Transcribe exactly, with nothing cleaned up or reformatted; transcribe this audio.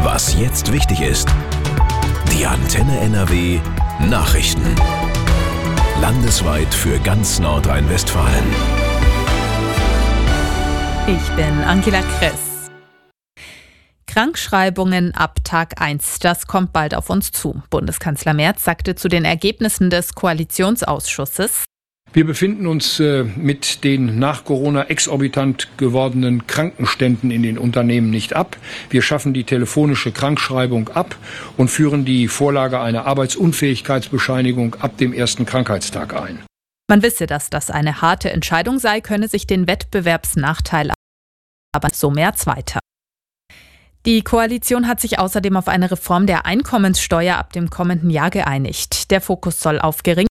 Was jetzt wichtig ist. Die Antenne N R W Nachrichten. Landesweit für ganz Nordrhein-Westfalen. Ich bin Angela Kress. Krankschreibungen ab Tag eins, das kommt bald auf uns zu. Bundeskanzler Merz sagte zu den Ergebnissen des Koalitionsausschusses: Wir befinden uns äh, mit den nach Corona exorbitant gewordenen Krankenständen in den Unternehmen nicht ab. Wir schaffen die telefonische Krankschreibung ab und führen die Vorlage einer Arbeitsunfähigkeitsbescheinigung ab dem ersten Krankheitstag ein. Man wisse, dass das eine harte Entscheidung sei, könne sich den Wettbewerbsnachteil aber so Merz weiter. Die Koalition hat sich außerdem auf eine Reform der Einkommenssteuer ab dem kommenden Jahr geeinigt. Der Fokus soll auf gering